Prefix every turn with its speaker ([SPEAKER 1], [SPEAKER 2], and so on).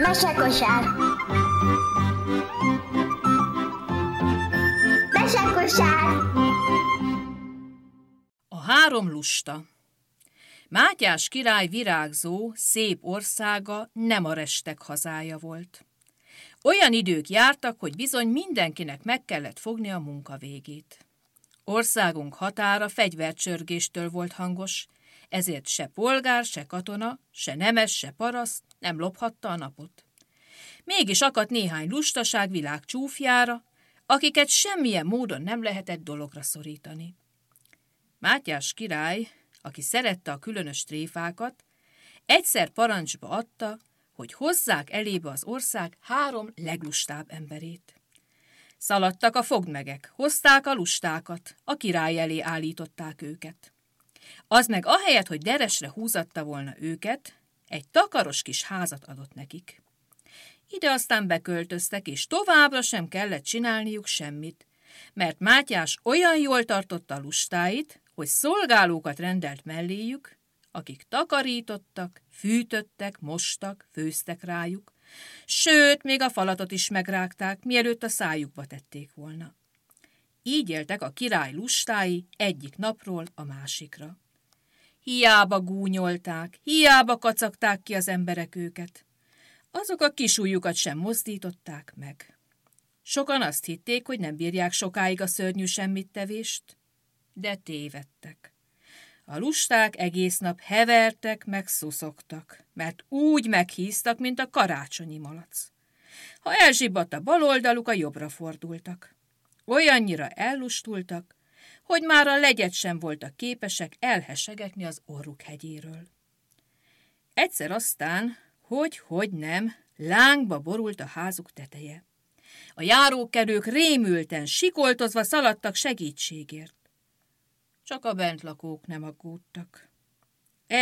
[SPEAKER 1] Mesekosár. Mesekosár.
[SPEAKER 2] A három lusta. Mátyás király virágzó, szép országa nem a restek hazája volt. Olyan idők jártak, hogy bizony mindenkinek meg kellett fogni a munka végét. Országunk határa fegyvercsörgéstől volt hangos, ezért se polgár, se katona, se nemes, se paraszt nem lophatta a napot. Mégis akadt néhány lustaság világ csúfjára, akiket semmilyen módon nem lehetett dologra szorítani. Mátyás király, aki szerette a különös tréfákat, egyszer parancsba adta, hogy hozzák elébe az ország három leglustább emberét. Szaladtak a fogdmegek, hozták a lustákat, a király elé állították őket. Az meg ahelyett, hogy deresre húzatta volna őket, egy takaros kis házat adott nekik. Ide aztán beköltöztek, és továbbra sem kellett csinálniuk semmit, mert Mátyás olyan jól tartotta a lustáit, hogy szolgálókat rendelt melléjük, akik takarítottak, fűtöttek, mostak, főztek rájuk, sőt, még a falatot is megrágták, mielőtt a szájukba tették volna. Így éltek a király lustái egyik napról a másikra. Hiába gúnyolták, hiába kacagták ki az emberek őket. Azok a kisujjukat sem mozdították meg. Sokan azt hitték, hogy nem bírják sokáig a szörnyű semmittevést, de tévedtek. A lusták egész nap hevertek, meg szuszogtak, mert úgy meghíztak, mint a karácsonyi malac. Ha elzsibbadt a bal oldaluk, a jobbra fordultak. Olyannyira ellustultak, hogy már a legyet sem voltak képesek elhesegetni az orruk hegyéről. Egyszer aztán, hogy nem, lángba borult a házuk teteje. A járókelők rémülten, sikoltozva szaladtak segítségért. Csak a bentlakók nem aggódtak.